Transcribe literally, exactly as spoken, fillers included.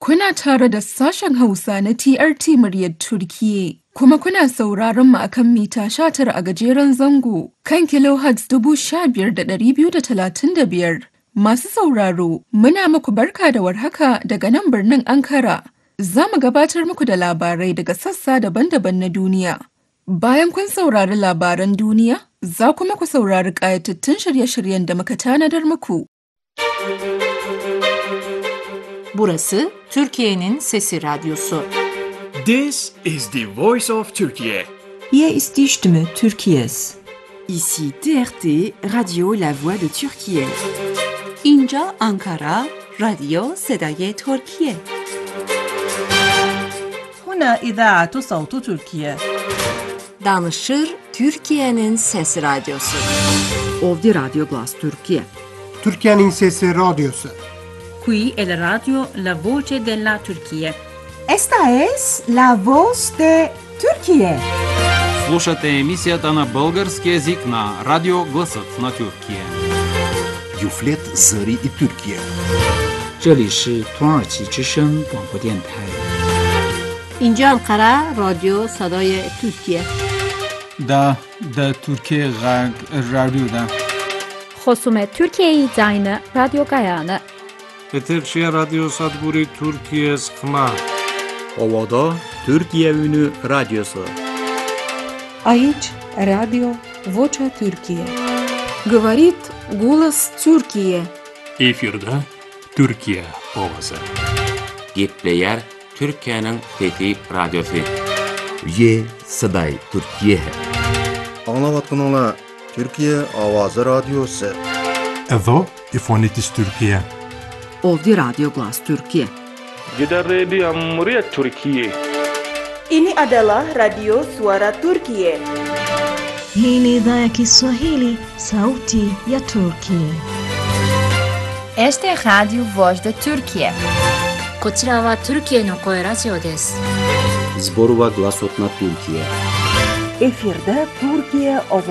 Kuna tare da sashen Hausa na T R T muryar Turkiyya, kuma kuna sauraron mu akan mita sha tara a gajeren zango kan kilohertz dubu sha biyar da ɗari biyu da talatin da biyar. Masu sauraro, muna muku barka da warhaka daga nan birnin Ankara. Za mu gabatar muku da labarai daga sassa daban-daban na duniya. Bayan kun saurari labaran duniya, za kuma ku saurari ƙayatattun shirye-shiryen da muka tanadar muku. Burası Türkiye'nin Sesi Radyosu. This is the voice of Turkey. Hier ist die Stimme Türkiye's. Ici T R T, Radio La Voix de Türkiye. اینجا Ankara, رادیو صدای ترکیه. هنا إذاعة صوت تركيا. Danışır Türkiye'nin Sesi Radyosu. Ovdi Radio Glas Türkiye. Türkiye'nin Sesi Radyosu. Qui è la radio La Voce della Turchia. Esta es La Voz de Turquía. Слушате емисията на български език на Радио Гласът на Тюркия. Юфлет Зари и Türkiye. 这里是土耳其之声广播电台。 اینجا Ankara, رادیو صدای ترکیه. دا دا Türkiye رادیو. خصوم Türkiye Yayını Radyo Gayane. Peterşehir Radyo Sadburi Türkiye Sıkma. Ovada Türkiye Ünü Radyosu. Aici Radio Vocea Türkiye. Говорит голос Türkiye. Efirde Türkiye ovası. Gepleyer Türkiye'nin Fethi Radyosu. Ye Saday Türkiye. Anlavatkanlar Türkiye Avazı Radyosu. Edo İfonitis Türkiye. Ovdi Radio Glas Türkiye. Giderdi Amriyet Türkiye. Ini adalah Radio Suara Turkiye. Hii ni idhaa ya Kiswahili, sauti ya Turkiye. Este es Radio Voz de Turkiye. こちらはトルキエの声ラジオです。 Zborova Glasot na Türkiye. Efirde Türkiye